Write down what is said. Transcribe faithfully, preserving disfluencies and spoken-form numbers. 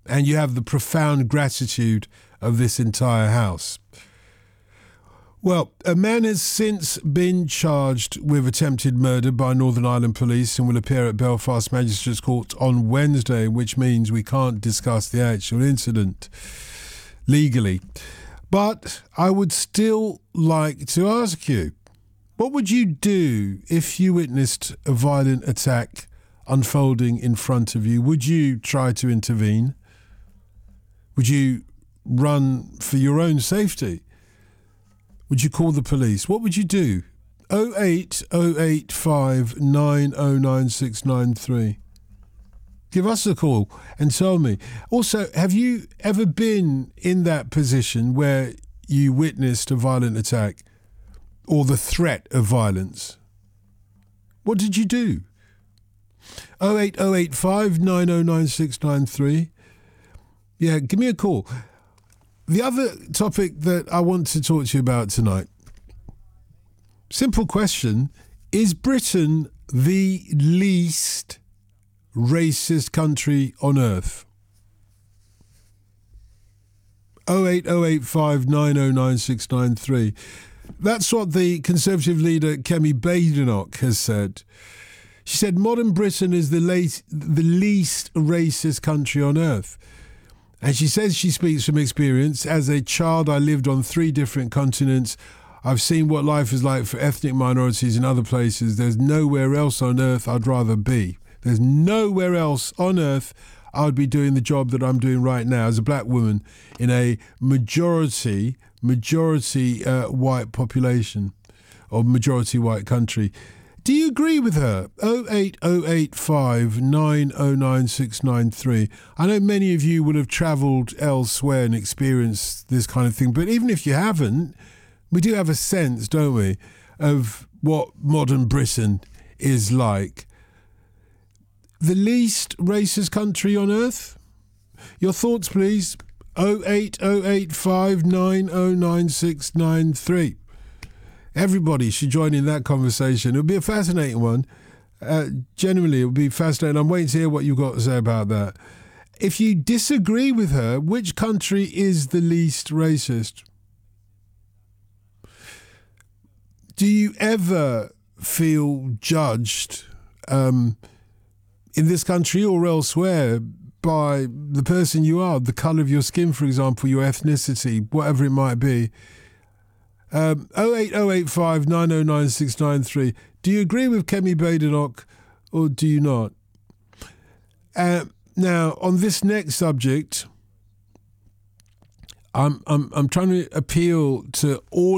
and you have the profound gratitude of this entire house. Well, a man has since been charged with attempted murder by Northern Ireland Police and will appear at Belfast Magistrates Court on Wednesday, which means we can't discuss the actual incident legally. But I would still like to ask you, what would you do if you witnessed a violent attack unfolding in front of you? Would you try to intervene? Would you run for your own safety? Would you call the police? What would you do? oh eight oh eight five nine oh nine six nine three. Give us a call and tell me. Also, have you ever been in that position where you witnessed a violent attack or the threat of violence? What did you do? oh eight oh eight five nine oh nine six nine three. Yeah, give me a call. The other topic that I want to talk to you about tonight, simple question, is Britain the least racist country on earth? oh eight oh eight five nine oh nine six nine three. That's what the Conservative leader Kemi Badenoch has said. She said modern Britain is the, late, the least racist country on earth. And she says she speaks from experience. As a child, I lived on three different continents. I've seen what life is like for ethnic minorities in other places. There's nowhere else on earth I'd rather be. There's nowhere else on earth I'd be doing the job that I'm doing right now as a black woman in a majority, majority uh, white population or majority white country. Do you agree with her? oh eight oh eight five nine oh nine six nine three. I know many of you would have travelled elsewhere and experienced this kind of thing, but even if you haven't, we do have a sense, don't we, of what modern Britain is like. The least racist country on earth? Your thoughts, please. oh eight oh eight five nine oh nine six nine three. Everybody should join in that conversation. It'll be a fascinating one. Uh, genuinely, it'll be fascinating. I'm waiting to hear what you've got to say about that. If you disagree with her, which country is the least racist? Do you ever feel judged um, in this country or elsewhere by the person you are, the colour of your skin, for example, your ethnicity, whatever it might be? Um, oh eight oh eight five nine oh nine six nine three. Do you agree with Kemi Badenoch or do you not? Uh, now, on this next subject, I'm I'm I'm trying to appeal to all